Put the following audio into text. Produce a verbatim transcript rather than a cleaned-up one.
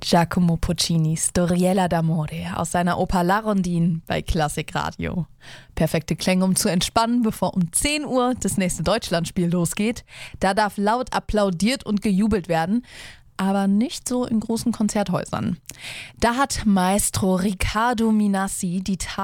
Giacomo Puccini, Storiella d'Amore aus seiner Oper La Rondine bei Klassikradio. Perfekte Klänge, um zu entspannen, bevor um zehn Uhr das nächste Deutschlandspiel losgeht. Da darf laut applaudiert und gejubelt werden, aber nicht so in großen Konzerthäusern. Da hat Maestro Riccardo Minassi die